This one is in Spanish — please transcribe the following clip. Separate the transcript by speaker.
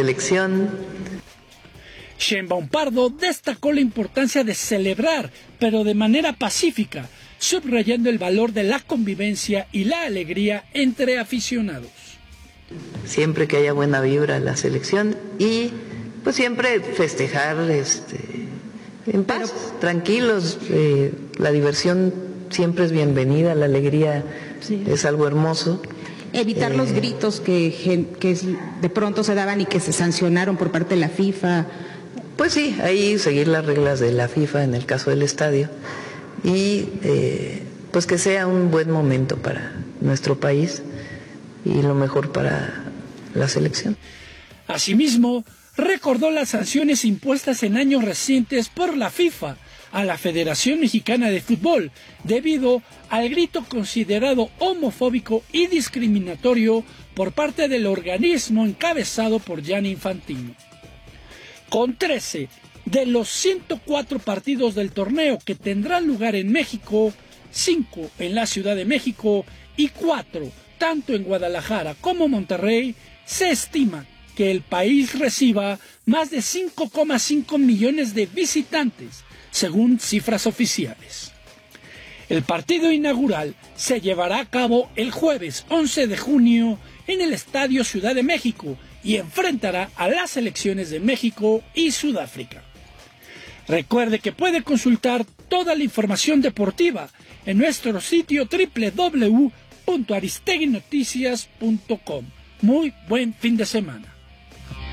Speaker 1: selección.
Speaker 2: Sheinbaum Pardo destacó la importancia de celebrar, pero de manera pacífica, subrayando el valor de la convivencia y la alegría entre aficionados.
Speaker 1: Siempre que haya buena vibra la selección y pues siempre festejar en paz, tranquilos, la diversión siempre es bienvenida, la alegría es algo hermoso.
Speaker 3: Evitar los gritos que de pronto se daban y que se sancionaron por parte de la FIFA.
Speaker 1: Pues sí, ahí seguir las reglas de la FIFA en el caso del estadio y pues que sea un buen momento para nuestro país y lo mejor para la selección.
Speaker 2: Asimismo, recordó las sanciones impuestas en años recientes por la FIFA a la Federación Mexicana de Fútbol debido al grito considerado homofóbico y discriminatorio por parte del organismo encabezado por Gianni Infantino. Con 13 de los 104 partidos del torneo que tendrán lugar en México, 5 en la Ciudad de México y 4 tanto en Guadalajara como Monterrey, se estima que el país reciba más de 5,5 millones de visitantes, según cifras oficiales. El partido inaugural se llevará a cabo el jueves 11 de junio en el Estadio Ciudad de México y enfrentará a las selecciones de México y Sudáfrica. Recuerde que puede consultar toda la información deportiva en nuestro sitio www.aristeguinoticias.com. Muy buen fin de semana.